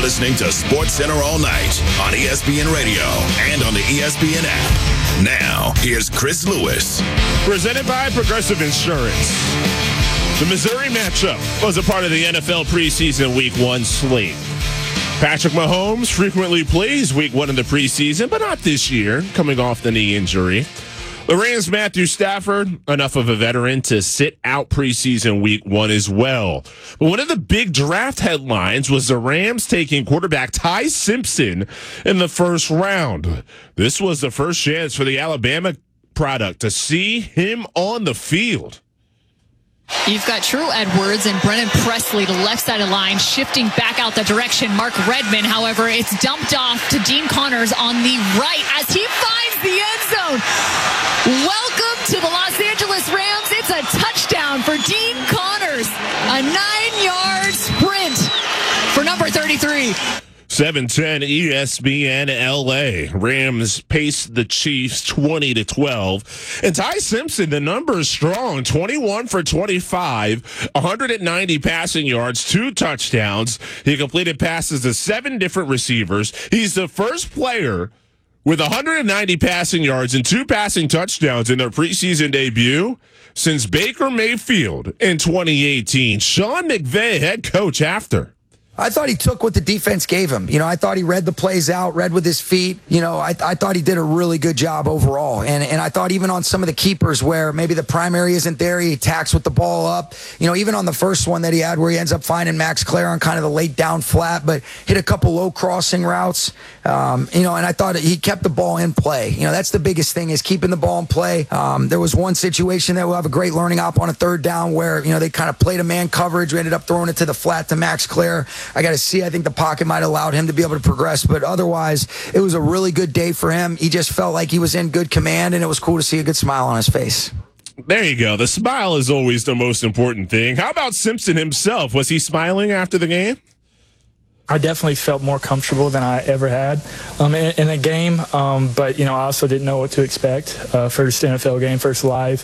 listening to SportsCenter All Night on ESPN Radio and on the ESPN app. Now, here's Chris Lewis. Presented by Progressive Insurance. The Missouri matchup was a part of the NFL preseason Week 1 slate. Patrick Mahomes frequently plays Week 1 in the preseason, but not this year, coming off the knee injury. The Rams' Matthew Stafford, enough of a veteran to sit out preseason Week 1 as well. But one of the big draft headlines was the Rams taking quarterback Ty Simpson in the first round. This was the first chance for the Alabama product to see him on the field. You've got True Edwards and Brennan Presley to left side of line, shifting back out the direction. Mark Redmond, however, it's dumped off to Dean Connors on the right as he finds the end zone. Welcome to the Los Angeles Rams. It's a touchdown for Dean Connors. A 9-yard sprint for number 33. 7-10 ESPN LA. Rams paced the Chiefs 20-12. And Ty Simpson, the number is strong. 21 for 25, 190 passing yards, 2 touchdowns. He completed passes to 7 different receivers. He's the first player with 190 passing yards and 2 passing touchdowns in their preseason debut since Baker Mayfield in 2018. Sean McVay, head coach, after. I thought he took what the defense gave him. I thought he read the plays out, read with his feet. I thought he did a really good job overall. And I thought even on some of the keepers where maybe the primary isn't there, he attacks with the ball up. Even on the first one that he had where he ends up finding Max Clare on kind of the late down flat, but hit a couple low crossing routes. And I thought he kept the ball in play. That's the biggest thing is keeping the ball in play. There was one situation that we'll have a great learning op on a third down where, they kind of played a man coverage. We ended up throwing it to the flat to Max Clare. I got to see. I think the pocket might have allowed him to be able to progress, but otherwise, it was a really good day for him. He just felt like he was in good command, and it was cool to see a good smile on his face. There you go. The smile is always the most important thing. How about Simpson himself? Was he smiling after the game? I definitely felt more comfortable than I ever had in a game, but I also didn't know what to expect. First NFL game, first live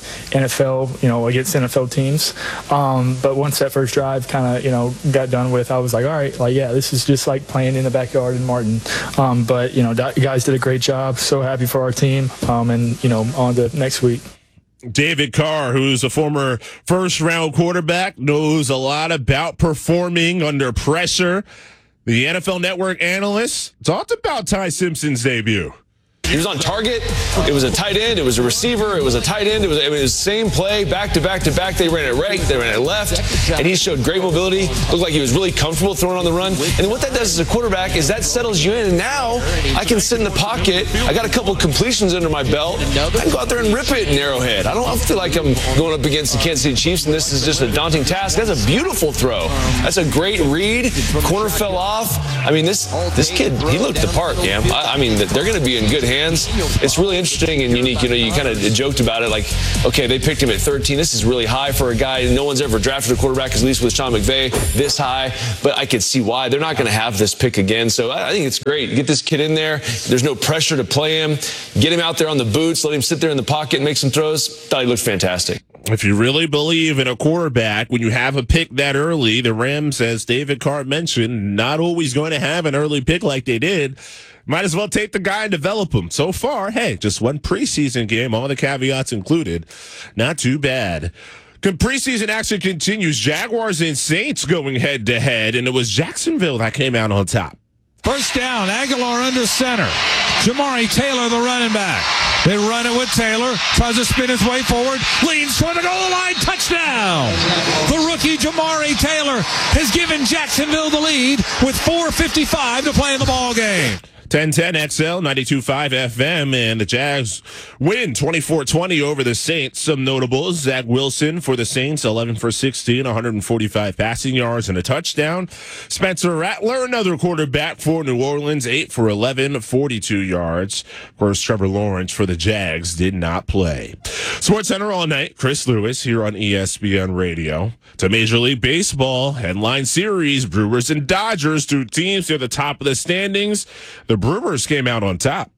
NFL, against NFL teams. But once that first drive kind of, got done with, I was like, all right, this is just like playing in the backyard in Martin. But you guys did a great job. So happy for our team, and on to next week. David Carr, who's a former first-round quarterback, knows a lot about performing under pressure. The NFL Network analyst talked about Ty Simpson's debut. He was on target. It was a tight end. It was a receiver. It was a tight end. It was the same play, back to back to back. They ran it right. They ran it left. And he showed great mobility. Looked like he was really comfortable throwing on the run. And what that does as a quarterback is that settles you in. And now I can sit in the pocket. I got a couple of completions under my belt. I can go out there and rip it in Arrowhead. I don't feel like I'm going up against the Kansas City Chiefs and this is just a daunting task. That's a beautiful throw. That's a great read. Corner fell off. I mean, this kid, he looked the part, yeah. I mean, they're going to be in good hands. It's really interesting and unique. You kind of joked about it like, okay, they picked him at 13. This is really high for a guy. No one's ever drafted a quarterback, at least with Sean McVay, this high. But I could see why. They're not going to have this pick again. So I think it's great. Get this kid in there. There's no pressure to play him. Get him out there on the boots. Let him sit there in the pocket and make some throws. Thought he looked fantastic. If you really believe in a quarterback, when you have a pick that early, the Rams, as David Carr mentioned, not always going to have an early pick like they did. Might as well take the guy and develop him. So far, hey, just one preseason game, all the caveats included. Not too bad. Preseason action continues. Jaguars and Saints going head-to-head, and it was Jacksonville that came out on top. First down, Aguilar under center. Jamari Taylor, the running back. They run it with Taylor. Tries to spin his way forward. Leans toward the goal line. Touchdown. The rookie Jamari Taylor has given Jacksonville the lead with 4:55 to play in the ball game. 1010 XL, 92.5 FM, and the Jags win 24-20 over the Saints. Some notables: Zach Wilson for the Saints, 11 for 16, 145 passing yards and a touchdown. Spencer Rattler, another quarterback for New Orleans, 8 for 11, 42 yards. Of course, Trevor Lawrence for the Jags did not play. SportsCenter all night. Chris Lewis here on ESPN Radio. To Major League Baseball, headline series, Brewers and Dodgers, 2 teams near the top of the standings. The Brewers came out on top.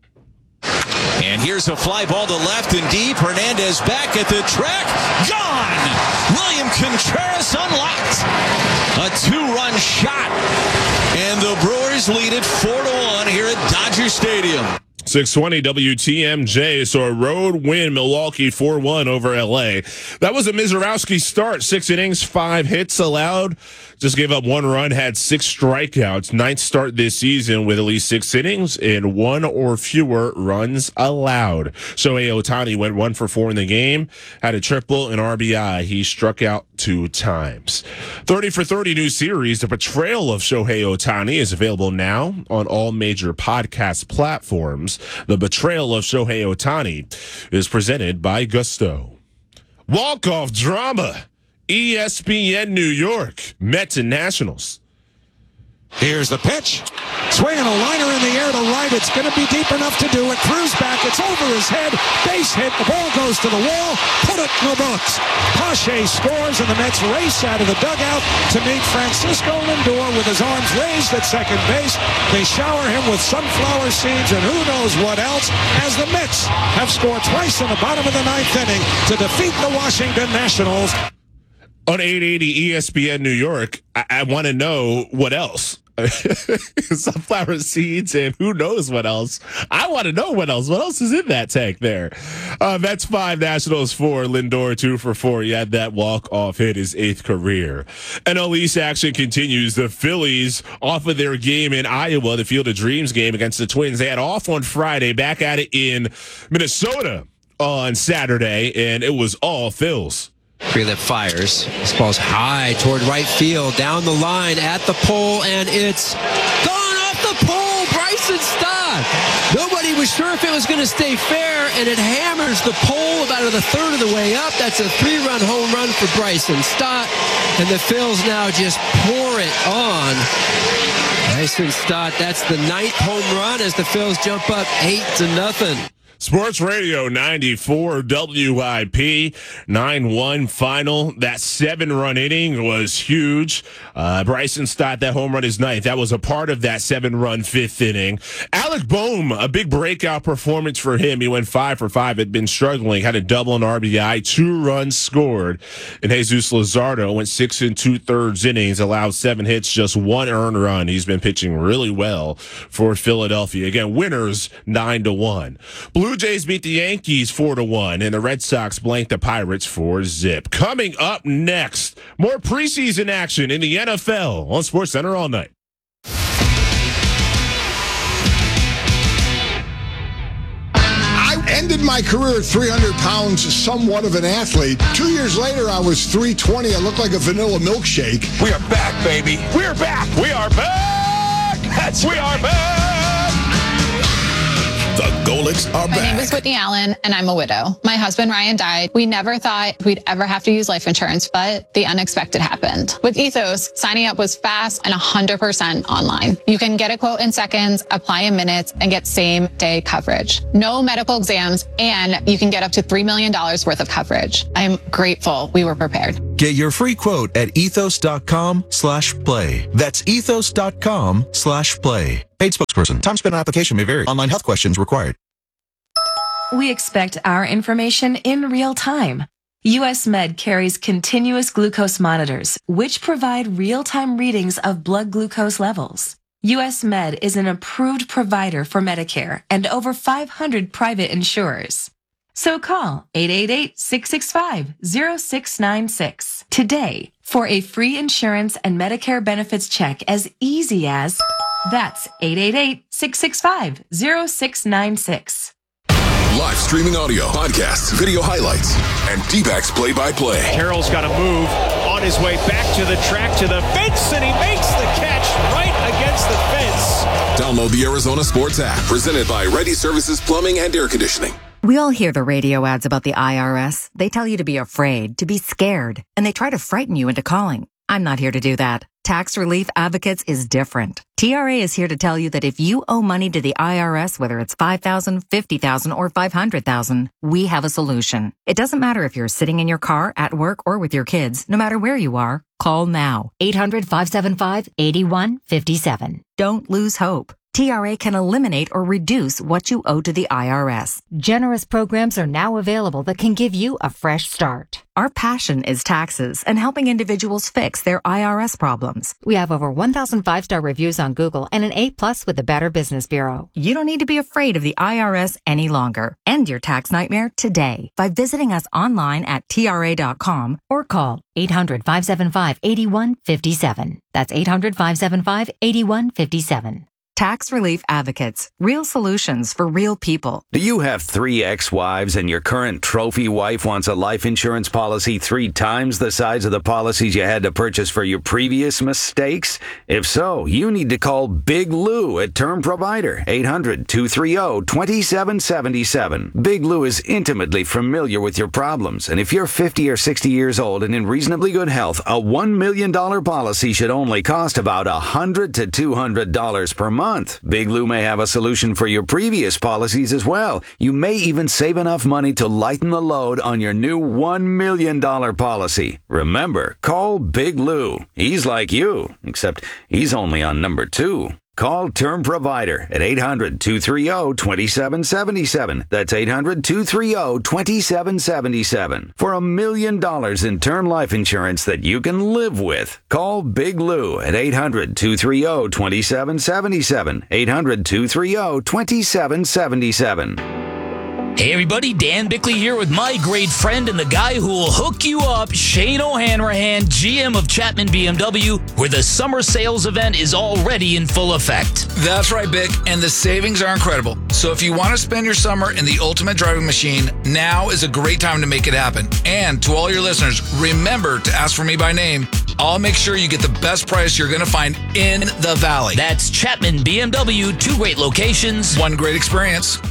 And here's a fly ball to left and deep. Hernandez back at the track. Gone! William Contreras unlocked. A 2-run shot. And the lead it 4-1 here at Dodger Stadium. 620 WTMJ. So a road win, Milwaukee 4-1 over LA. That was a Mizorowski start. 6 innings, 5 hits allowed. Just gave up 1 run, had 6 strikeouts. 9th start this season with at least 6 innings and 1 or fewer runs allowed. Shohei Ohtani went 1 for 4 in the game, had a triple and RBI. He struck out 2 times. 30 for 30 new series, The Betrayal of Shohei Ohtani, is available now on all major podcast platforms. The Betrayal of Shohei Ohtani is presented by Gusto. Walk-off drama. ESPN New York, Mets and Nationals. Here's the pitch. Swinging a liner in the air to right. It's going to be deep enough to do it. Cruz back. It's over his head. Base hit. The ball goes to the wall. Put it in the books. Pache scores, and the Mets race out of the dugout to meet Francisco Lindor with his arms raised at second base. They shower him with sunflower seeds and who knows what else, as the Mets have scored twice in the bottom of the 9th inning to defeat the Washington Nationals. On 880 ESPN New York, I want to know what else. Sunflower seeds and who knows what else. I want to know what else. What else is in that tank there? Mets 5, Nationals 4. Lindor 2 for 4. He had that walk-off hit, his 8th career. NL East action continues. The Phillies off of their game in Iowa, the Field of Dreams game against the Twins. They had off on Friday, back at it in Minnesota on Saturday, and it was all Phils. Frelick fires. This ball's high toward right field, down the line at the pole, and it's gone off the pole. Bryson Stott. Nobody was sure if it was going to stay fair, and it hammers the pole about a third of the way up. That's a 3-run home run for Bryson Stott, and the Phils now just pour it on. Bryson Stott, that's the 9th home run as the Phils jump up 8-0. Sports Radio 94 WIP 9-1 final. That 7-run inning was huge. Bryson Stott, that home run is 9th. That was a part of that 7-run 5th inning. Alec Bohm, a big breakout performance for him. He went 5 for 5. Had been struggling. Had a double and RBI. 2 runs scored. And Jesus Luzardo went 6 2/3 innings. Allowed 7 hits, just 1 earned run. He's been pitching really well for Philadelphia. Again, winners 9-1. Blue Jays beat the Yankees 4-1, and the Red Sox blanked the Pirates 4-0. Coming up next, more preseason action in the NFL on SportsCenter all night. I ended my career at 300 pounds, somewhat of an athlete. 2 years later, I was 320. I looked like a vanilla milkshake. We are back, baby. We're back. We are back. We are back. The Golics are back. My name is Whitney Allen, and I'm a widow. My husband, Ryan, died. We never thought we'd ever have to use life insurance, but the unexpected happened. With Ethos, signing up was fast and 100% online. You can get a quote in seconds, apply in minutes, and get same-day coverage. No medical exams, and you can get up to $3 million worth of coverage. I'm grateful we were prepared. Get your free quote at ethos.com/play. That's ethos.com/play. Paid spokesperson. Time spent on application may vary. Online health questions required. We expect our information in real time. US Med carries continuous glucose monitors, which provide real-time readings of blood glucose levels. US Med is an approved provider for Medicare and over 500 private insurers. So call 888-665-0696 today for a free insurance and Medicare benefits check as easy as... That's 888-665-0696. Live streaming audio, podcasts, video highlights, and D-backs play-by-play. Carroll's got to move on his way back to the track, to the fence, and he makes the catch right against the fence. Download the Arizona Sports app, presented by Ready Services Plumbing and Air Conditioning. We all hear the radio ads about the IRS. They tell you to be afraid, to be scared, and they try to frighten you into calling. I'm not here to do that. Tax Relief Advocates is different. TRA is here to tell you that if you owe money to the IRS, whether it's $5,000, $50,000, or $500,000, we have a solution. It doesn't matter if you're sitting in your car, at work, or with your kids. No matter where you are, call now. 800-575-8157. Don't lose hope. TRA can eliminate or reduce what you owe to the IRS. Generous programs are now available that can give you a fresh start. Our passion is taxes and helping individuals fix their IRS problems. We have over 1,000 5-star reviews on Google and an A+ with the Better Business Bureau. You don't need to be afraid of the IRS any longer. End your tax nightmare today by visiting us online at TRA.com or call 800-575-8157. That's 800-575-8157. Tax Relief Advocates. Real solutions for real people. Do you have 3 ex-wives and your current trophy wife wants a life insurance policy 3 times the size of the policies you had to purchase for your previous mistakes? If so, you need to call Big Lou at Term Provider, 800-230-2777. Big Lou is intimately familiar with your problems, and if you're 50 or 60 years old and in reasonably good health, a $1 million policy should only cost about $100 to $200 per month. Big Lou may have a solution for your previous policies as well. You may even save enough money to lighten the load on your new $1 million policy. Remember, call Big Lou. He's like you, except he's only on number 2. Call Term Provider at 800-230-2777. That's 800-230-2777. For $1 million in term life insurance that you can live with. Call Big Lou at 800-230-2777. 800-230-2777. Hey everybody, Dan Bickley here with my great friend and the guy who will hook you up, Shane O'Hanrahan, GM of Chapman BMW, where the summer sales event is already in full effect. That's right, Bick, and the savings are incredible. So if you want to spend your summer in the ultimate driving machine, now is a great time to make it happen. And to all your listeners, remember to ask for me by name. I'll make sure you get the best price you're going to find in the Valley. That's Chapman BMW, 2 great locations, 1 great experience.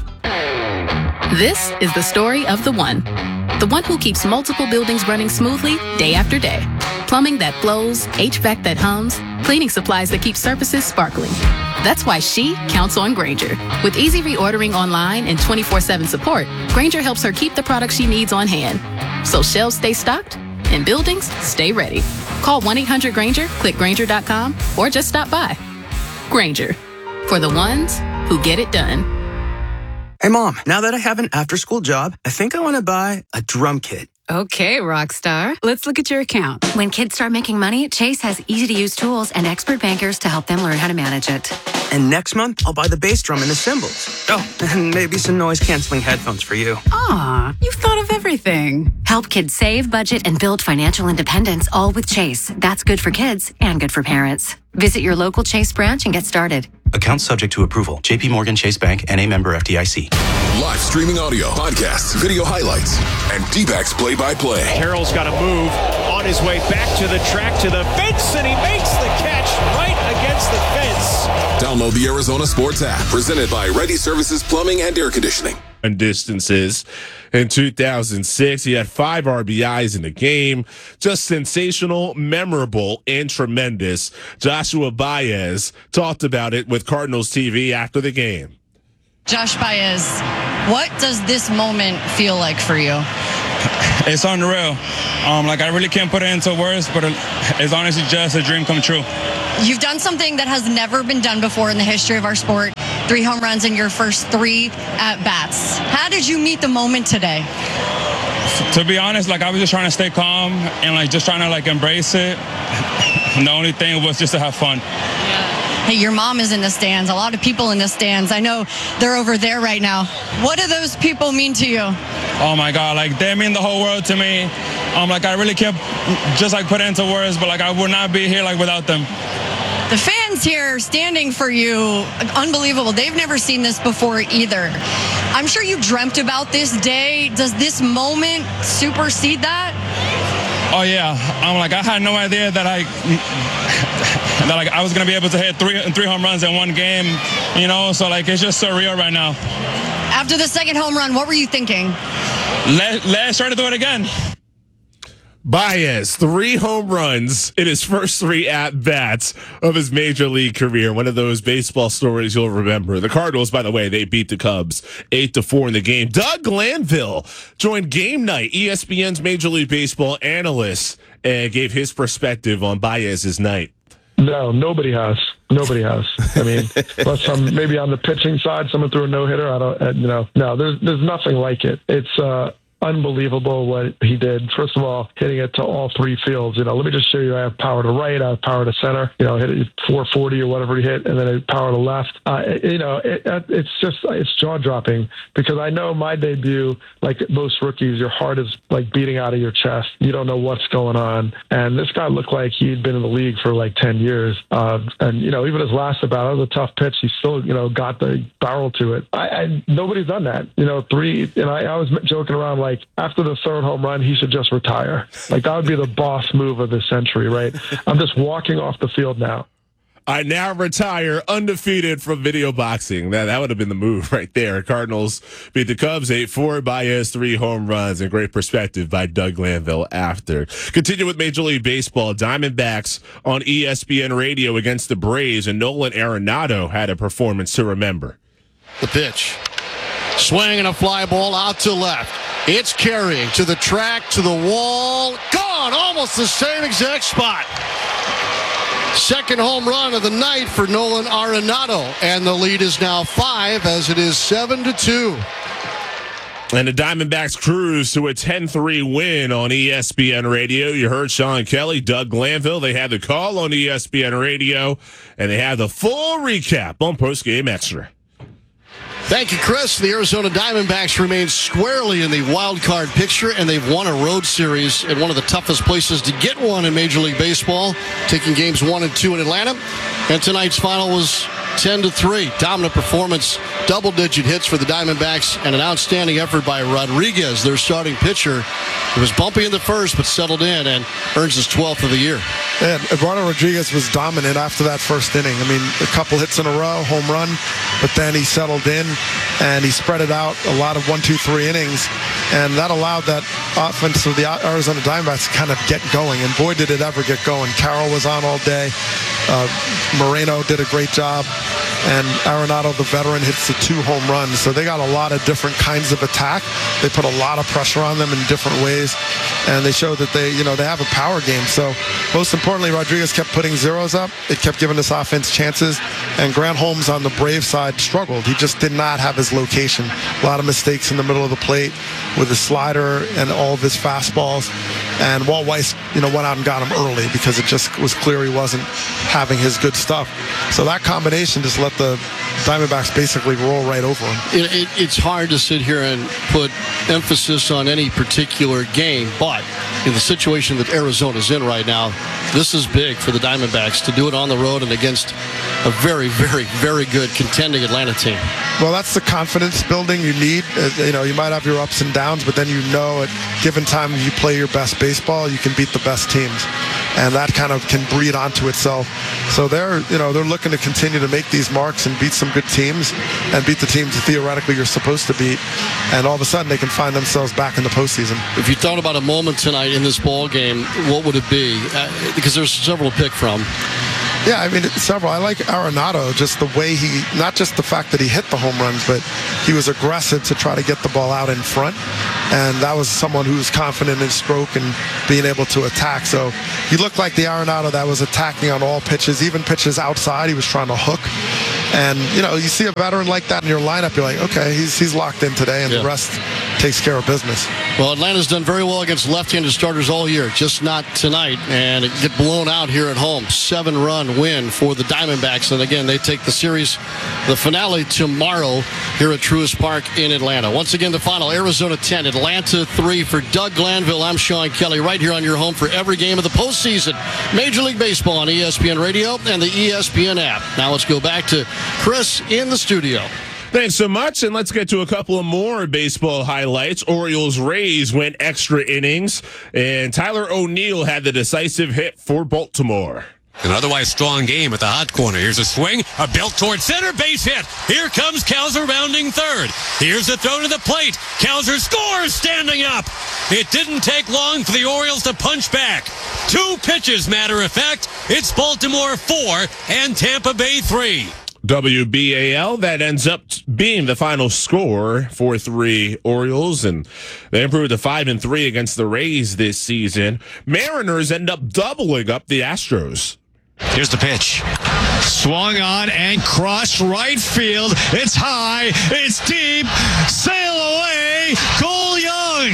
This is the story of the one who keeps multiple buildings running smoothly day after day. Plumbing that flows, HVAC that hums, cleaning supplies that keep surfaces sparkling. That's why she counts on Grainger. With easy reordering online and 24/7 support, Grainger helps her keep the products she needs on hand. So shelves stay stocked and buildings stay ready. Call 1-800-GRAINGER, click Grainger.com, or just stop by. Grainger, for the ones who get it done. Hey, Mom, now that I have an after-school job, I think I want to buy a drum kit. Okay, Rockstar. Let's look at your account. When kids start making money, Chase has easy-to-use tools and expert bankers to help them learn how to manage it. And next month, I'll buy the bass drum and the cymbals. Oh, and maybe some noise-canceling headphones for you. Aw, you've thought of everything. Help kids save, budget, and build financial independence, all with Chase. That's good for kids and good for parents. Visit your local Chase branch and get started. Account subject to approval. J.P. Morgan Chase Bank, N.A. member FDIC. Live streaming audio, podcasts, video highlights, and D-backs play-by-play. Carroll's got to move on his way back to the track, to the fence, and he makes the catch right against the fence. Download the Arizona Sports app, presented by Ready Services Plumbing and Air Conditioning. And distances. In 2006, he had 5 RBIs in the game. Just sensational, memorable, and tremendous. Joshua Baez talked about it with Cardinals TV after the game. Josh Baez, what does this moment feel like for you? It's unreal. I really can't put it into words, but it's honestly just a dream come true. You've done something that has never been done before in the history of our sport. 3 home runs in your first 3 at-bats. How did you meet the moment today? To be honest, I was just trying to stay calm and just trying to embrace it. And the only thing was just to have fun. Hey, your mom is in the stands. A lot of people in the stands. I know they're over there right now. What do those people mean to you? Oh my God, they mean the whole world to me. I really can't just put it into words, but I would not be here without them. The fans here standing for you, unbelievable. They've never seen this before either. I'm sure you dreamt about this day. Does this moment supersede that? Oh yeah, I had no idea that I was gonna be able to hit 3 home runs in one game, So it's just surreal right now. After the second home run, what were you thinking? Let's try to do it again. Baez, 3 home runs in his first 3 at-bats of his major league career. One of those baseball stories you'll remember. The Cardinals, by the way, they beat the Cubs 8-4 in the game. Doug Glanville joined Game Night, ESPN's Major League Baseball analyst, and gave his perspective on Baez's night. No, nobody has. Nobody has. I mean, unless maybe on the pitching side, someone threw a no-hitter. No, there's nothing like it. It's unbelievable what he did. First of all, hitting it to all three fields. Let me just show you. I have power to right. I have power to center. Hit it 440 or whatever he hit, and then I power to left. It's jaw-dropping because I know my debut, like most rookies, your heart is like beating out of your chest. You don't know what's going on. And this guy looked like he'd been in the league for like 10 years. Even his last at bat, it was a tough pitch. He still, got the barrel to it. Nobody's done that. I was joking around like after the third home run, he should just retire. Like that would be the boss move of the century, right? I'm just walking off the field now. I now retire undefeated from video boxing. That would have been the move right there. Cardinals beat the Cubs 8-4. Baez 3 home runs and great perspective by Doug Glanville after. Continue with Major League Baseball. Diamondbacks on ESPN Radio against the Braves, and Nolan Arenado had a performance to remember. The pitch. Swing and a fly ball out to left. It's carrying to the track, to the wall. Gone! Almost the same exact spot. Second home run of the night for Nolan Arenado. And the lead is now 5 as it is 7-2. And the Diamondbacks cruise to a 10-3 win on ESPN Radio. You heard Sean Kelly, Doug Glanville. They had the call on ESPN Radio, and they had the full recap on Postgame Extra. Thank you, Chris. The Arizona Diamondbacks remain squarely in the wild card picture, and they've won a road series at one of the toughest places to get one in Major League Baseball, taking games 1 and 2 in Atlanta. And tonight's final was 10-3. Dominant performance, double-digit hits for the Diamondbacks, and an outstanding effort by Rodriguez, their starting pitcher. It was bumpy in the first, but settled in and earns his 12th of the year. And Eduardo Rodriguez was dominant after that first inning. I mean, a couple hits in a row, home run, but then he settled in and he spread it out a lot of 1, 2, 3 innings, and that allowed that offense of the Arizona Diamondbacks to kind of get going. And boy, did it ever get going. Carroll was on all day. Moreno did a great job. And Arenado, the veteran, hits the 2 home runs. So they got a lot of different kinds of attack. They put a lot of pressure on them in different ways. And they showed that they have a power game. So most importantly, Rodriguez kept putting zeros up. It kept giving this offense chances. And Grant Holmes on the Braves side struggled. He just did not have his location. A lot of mistakes in the middle of the plate with his slider and all of his fastballs. And Walt Weiss, went out and got him early because it just was clear he wasn't having his good stuff. So that combination just let the Diamondbacks basically roll right over him. It's hard to sit here and put emphasis on any particular game, but in the situation that Arizona's in right now, this is big for the Diamondbacks to do it on the road and against a very, very, very good contending Atlanta team. Well, that's the confidence building you need. You might have your ups and downs, but then at given time if you play your best baseball, you can beat the best teams. And that kind of can breed onto itself. So they're looking to continue to make these marks and beat some good teams and beat the teams that theoretically you're supposed to beat. And all of a sudden they can find themselves back in the postseason. If you thought about a moment tonight in this ball game, what would it be? Because there's several to pick from. Yeah, I mean, several. I like Arenado, just the way not just the fact that he hit the home runs, but he was aggressive to try to get the ball out in front. And that was someone who was confident in stroke and being able to attack. So he looked like the Arenado that was attacking on all pitches, even pitches outside. He was trying to hook. And, you see a veteran like that in your lineup, you're like, okay, he's locked in today, and the rest takes care of business. Well, Atlanta's done very well against left-handed starters all year, just not tonight, and it get blown out here at home. 7-run win for the Diamondbacks, and again, they take the series, the finale tomorrow here at Truist Park in Atlanta. Once again, the final, Arizona 10, Atlanta 3. For Doug Glanville, I'm Sean Kelly, right here on your home for every game of the postseason. Major League Baseball on ESPN Radio and the ESPN app. Now let's go back to Chris in the studio. Thanks so much, and let's get to a couple of more baseball highlights. Orioles-Rays went extra innings, and Tyler O'Neill had the decisive hit for Baltimore. An otherwise strong game at the hot corner. Here's a swing, a belt toward center, base hit. Here comes Kowser rounding third. Here's a throw to the plate. Kowser scores, standing up. It didn't take long for the Orioles to punch back. 2 pitches, matter of fact. It's Baltimore 4 and Tampa Bay 3. WBAL, that ends up being the final score, 4-3 Orioles, and they improved to 5-3 against the Rays this season. Mariners end up doubling up the Astros. Here's the pitch. Swung on and crushed right field. It's high. It's deep. Sail away. Cole Young.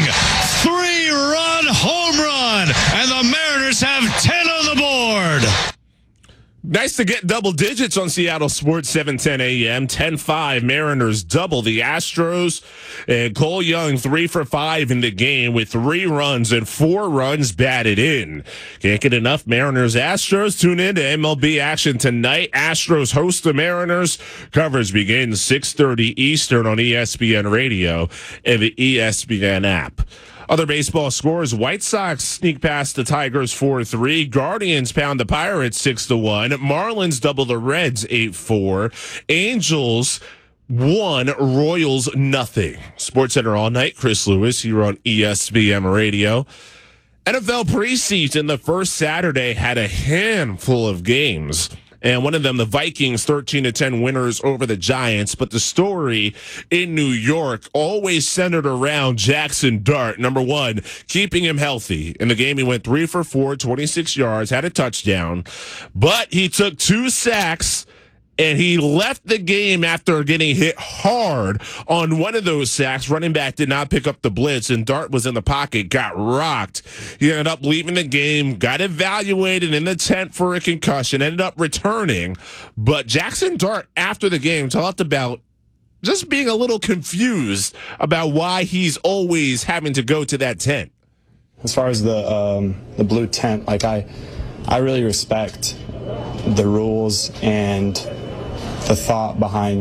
3-run home run. And the Mariners have 10 on the board. Nice to get double digits on Seattle Sports, 7:10 a.m. 10-5. Mariners double the Astros. And Cole Young 3 for 5 in the game with 3 runs and 4 runs batted in. Can't get enough Mariners Astros. Tune in to MLB action tonight. Astros host the Mariners. Coverage begins 6:30 Eastern on ESPN Radio and the ESPN app. Other baseball scores: White Sox sneak past the Tigers 4-3. Guardians pound the Pirates 6-1. Marlins double the Reds 8-4. Angels 1, Royals nothing. SportsCenter all night. Chris Lewis here on ESPN Radio. NFL preseason, the first Saturday, had a handful of games. And one of them, the Vikings, 13-10 winners over the Giants. But the story in New York always centered around Jackson Dart, number one, keeping him healthy. In the game, he went 3 for 4, 26 yards, had a touchdown. But he took 2 sacks, and he left the game after getting hit hard on one of those sacks. Running back did not pick up the blitz, and Dart was in the pocket, got rocked. He ended up leaving the game, got evaluated in the tent for a concussion, ended up returning. But Jackson Dart, after the game, talked about just being a little confused about why he's always having to go to that tent. As far as the blue tent, like I really respect the rules and the thought behind,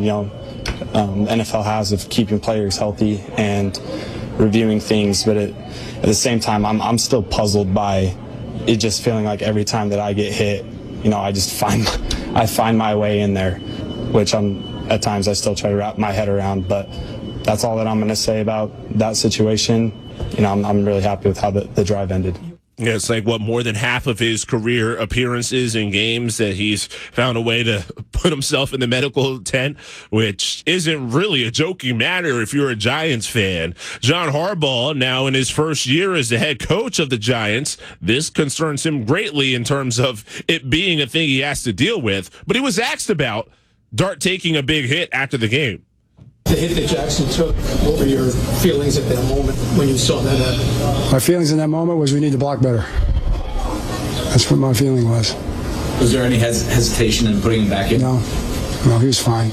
NFL has of keeping players healthy and reviewing things, but at the same time, I'm still puzzled by it just feeling like every time that I get hit, I find my way in there, which at times I still try to wrap my head around, but that's all that I'm going to say about that situation. I'm really happy with how the drive ended. Yeah, it's like, more than half of his career appearances in games that he's found a way to put himself in the medical tent, which isn't really a joking matter if you're a Giants fan. John Harbaugh, now in his first year as the head coach of the Giants, this concerns him greatly in terms of it being a thing he has to deal with. But he was asked about Dart taking a big hit after the game. The hit that Jackson took, what were your feelings at that moment when you saw that happen? My feelings in that moment was we need to block better. That's what my feeling was. Was there any hesitation in putting him back in? No, he was fine.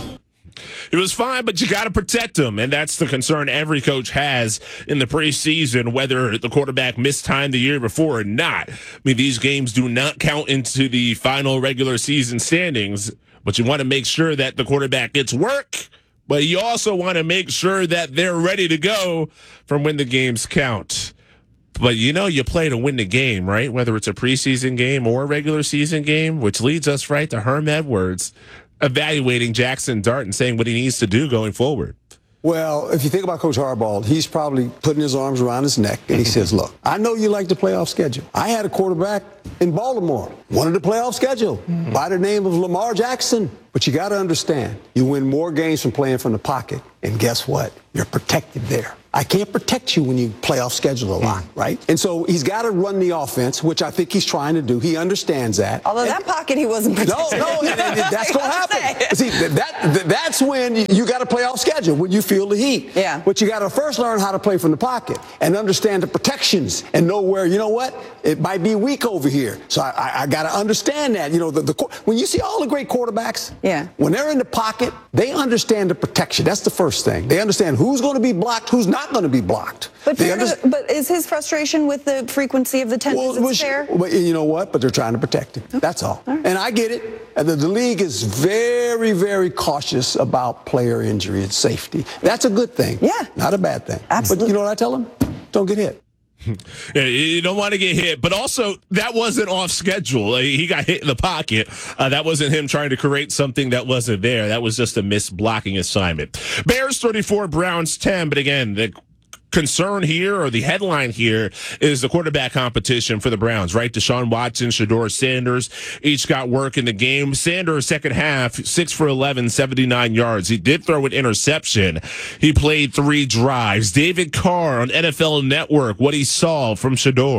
It was fine, but you got to protect him, and that's the concern every coach has in the preseason, whether the quarterback missed time the year before or not. I mean, these games do not count into the final regular season standings, but you want to make sure that the quarterback gets work, but you also want to make sure that they're ready to go from when the games count. But you play to win the game, right? Whether it's a preseason game or a regular season game, which leads us right to Herm Edwards evaluating Jackson Dart and saying what he needs to do going forward. Well, if you think about Coach Harbaugh, he's probably putting his arms around his neck, and he says, look, I know you like the playoff schedule. I had a quarterback in Baltimore, wanted the playoff schedule by the name of Lamar Jackson. But you got to understand, you win more games from playing from the pocket, and guess what? You're protected there. I can't protect you when you play off schedule a lot, right? And so he's got to run the offense, which I think he's trying to do. He understands that. Although that pocket he wasn't protected. No, that's going to happen. See, that's when you got to play off schedule, when you feel the heat. Yeah. But you got to first learn how to play from the pocket and understand the protections and know where, it might be weak over here. So I got to understand that. When you see all the great quarterbacks, when they're in the pocket, they understand the protection. That's the first thing. They understand who's going to be blocked, who's not going to be blocked. But is his frustration with the frequency of the 10 fair? But you know what? But they're trying to protect him. That's all. Right. And I get it. And the league is very, very cautious about player injury and safety. That's a good thing. Yeah. Not a bad thing. Absolutely. But you know what I tell them? Don't get hit. Yeah, you don't want to get hit, but also that wasn't off schedule. He got hit in the pocket. That wasn't him trying to create something that wasn't there. That was just a missed blocking assignment. Bears 34, Browns 10. But again, the concern here, or the headline here, is the quarterback competition for the Browns, right? Deshaun Watson, Shedeur Sanders, each got work in the game. Sanders, second half, 6 for 11, 79 yards. He did throw an interception. He played 3 drives. David Carr on NFL Network, what he saw from Shedeur.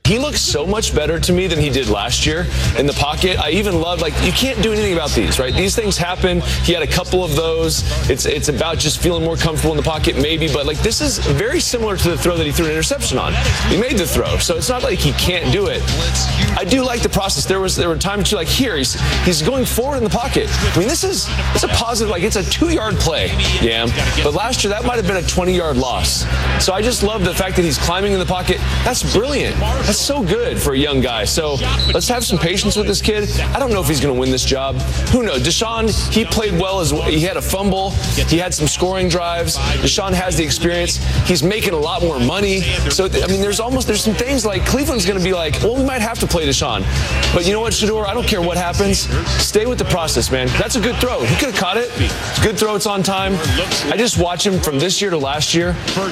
He looks so much better to me than he did last year in the pocket. I even love, you can't do anything about these, right? These things happen. He had a couple of those. It's about just feeling more comfortable in the pocket, maybe. But, this is very similar to the throw that he threw an interception on. He made the throw, so it's not like he can't do it. I do like the process. There were times, too, here, he's going forward in the pocket. I mean, it's a positive, it's a 2-yard play, yeah. But last year, that might have been a 20-yard loss. So I just love the fact that he's climbing in the pocket. That's brilliant. That's so good for a young guy. So let's have some patience with this kid. I don't know if he's going to win this job. Who knows? Deshaun, he played well as well. He had a fumble. He had some scoring drives. Deshaun has the experience. He's making a lot more money. So, there's some things Cleveland's going to be we might have to play Deshaun. But you know what, Shedeur? I don't care what happens. Stay with the process, man. That's a good throw. He could have caught it. It's a good throw. It's on time. I just watch him from this year to last year.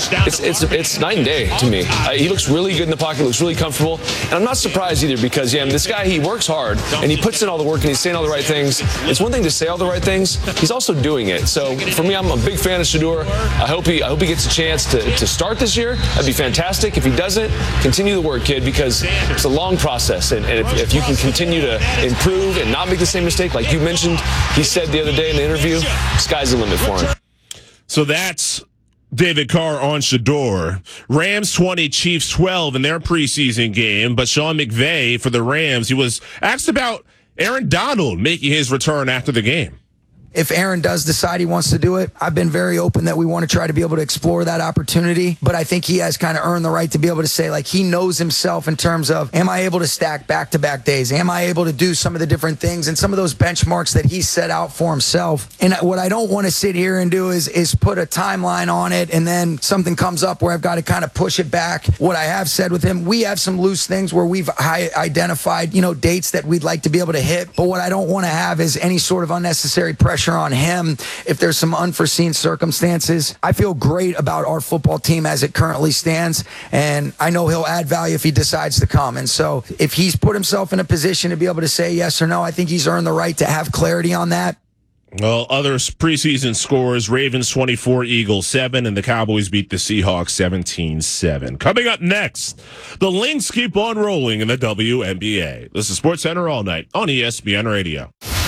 It's night and day to me. He looks really good in the pocket. Looks really comfortable. And I'm not surprised either because, this guy, he works hard and he puts in all the work and he's saying all the right things. It's one thing to say all the right things. He's also doing it. So for me, I'm a big fan of Shedeur. I hope he gets a chance to start this year. That'd be fantastic. If he doesn't, continue the work, kid, because it's a long process. And if you can continue to improve and not make the same mistake, like you mentioned, he said the other day in the interview, sky's the limit for him. So that's David Carr on Shedeur. Rams 20, Chiefs 12 in their preseason game. But Sean McVay for the Rams, he was asked about Aaron Donald making his return after the game. If Aaron does decide he wants to do it, I've been very open that we want to try to be able to explore that opportunity. But I think he has kind of earned the right to be able to say, he knows himself in terms of, am I able to stack back-to-back days? Am I able to do some of the different things and some of those benchmarks that he set out for himself? And what I don't want to sit here and do is put a timeline on it and then something comes up where I've got to kind of push it back. What I have said with him, we have some loose things where we've identified, dates that we'd like to be able to hit. But what I don't want to have is any sort of unnecessary pressure on him if there's some unforeseen circumstances. I feel great about our football team as it currently stands, and I know he'll add value if he decides to come. And so if he's put himself in a position to be able to say yes or no, I think he's earned the right to have clarity on that. Well, other preseason scores, Ravens 24, Eagles 7, and the Cowboys beat the Seahawks 17-7. Coming up next, the Lynx keep on rolling in the WNBA. This is SportsCenter All Night on ESPN Radio.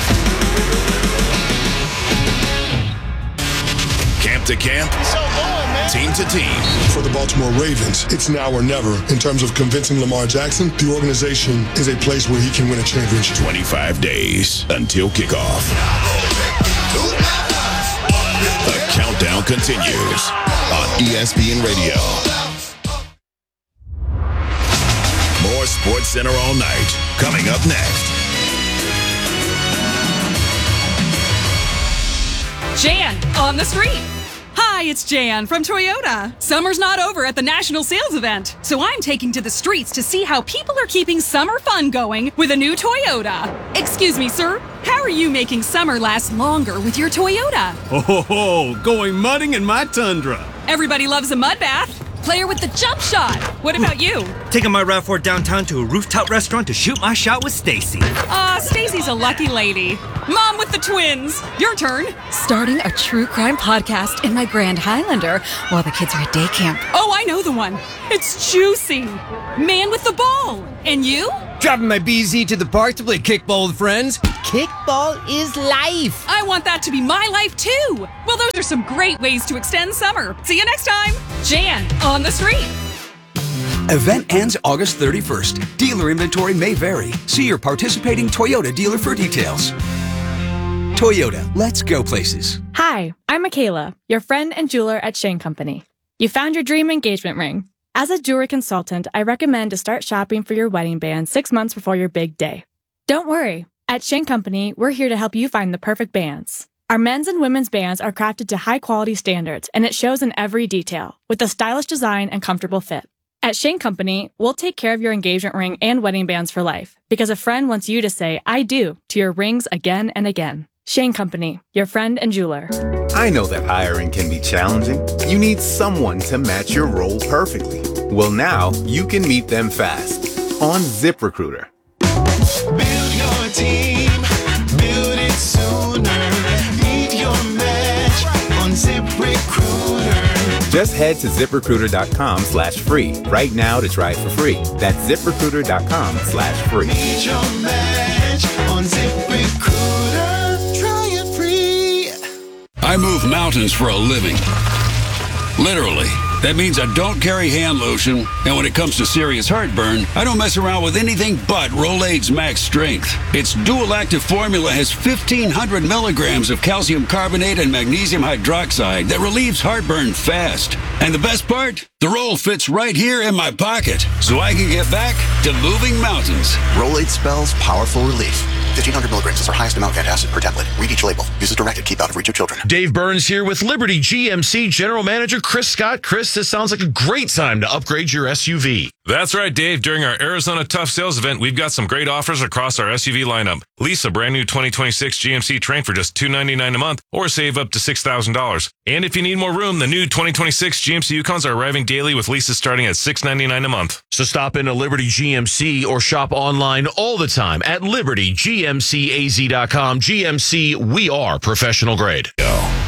Camp to camp, team to team. For the Baltimore Ravens, it's now or never. In terms of convincing Lamar Jackson, the organization is a place where he can win a championship. 25 days until kickoff. The countdown continues on ESPN Radio. More SportsCenter All Night coming up next. Jan on the street. Hi, it's Jan from Toyota. Summer's not over at the National Sales Event, so I'm taking to the streets to see how people are keeping summer fun going with a new Toyota. Excuse me, sir. How are you making summer last longer with your Toyota? Going mudding in my Tundra. Everybody loves a mud bath. Player with the jump shot. What about you? Taking my RAV4 downtown to a rooftop restaurant to shoot my shot with Stacy. Stacy's a lucky lady. Mom with the twins. Your turn. Starting a true crime podcast in my Grand Highlander while the kids are at day camp. Oh, I know the one. It's juicy. Man with the ball. And you? Dropping my BZ to the park to play kickball with friends. Kickball is life. I want that to be my life too. Well, those are some great ways to extend summer. See you next time. Jan on the street. Event ends August 31st. Dealer inventory may vary. See your participating Toyota dealer for details. Toyota, let's go places. Hi, I'm Michaela, your friend and jeweler at Shane Company. You found your dream engagement ring. As a jewelry consultant, I recommend to start shopping for your wedding band 6 months before your big day. Don't worry. At Shane Company, we're here to help you find the perfect bands. Our men's and women's bands are crafted to high-quality standards, and it shows in every detail, with a stylish design and comfortable fit. At Shane Company, we'll take care of your engagement ring and wedding bands for life, because a friend wants you to say, I do, to your rings again and again. Shane Company, your friend and jeweler. I know that hiring can be challenging. You need someone to match your role perfectly. Well, now you can meet them fast on ZipRecruiter. Build your team, build it sooner. Meet your match on ZipRecruiter. Just head to ZipRecruiter.com/free right now to try it for free. That's ZipRecruiter.com/free. Need your match on ZipRecruiter. Try it free. I move mountains for a living. Literally. That means I don't carry hand lotion, and when it comes to serious heartburn, I don't mess around with anything but Rolaids Max Strength. Its dual-active formula has 1,500 milligrams of calcium carbonate and magnesium hydroxide that relieves heartburn fast. And the best part? The roll fits right here in my pocket, so I can get back to moving mountains. Rolaids spells powerful relief. 1,500 milligrams is our highest amount of antacid per tablet. Read each label. Use as directed. Keep out of reach of children. Dave Burns here with Liberty GMC General Manager Chris Scott. Chris, this sounds like a great time to upgrade your SUV. That's right, Dave. During our Arizona Tough Sales event, we've got some great offers across our SUV lineup. Lease a brand new 2026 GMC Terrain for just $299 a month or save up to $6,000. And if you need more room, the new 2026 GMC Yukons are arriving daily with leases starting at $699 a month. So stop into Liberty GMC or shop online all the time at libertygmcaz.com. GMC, we are professional grade. Go.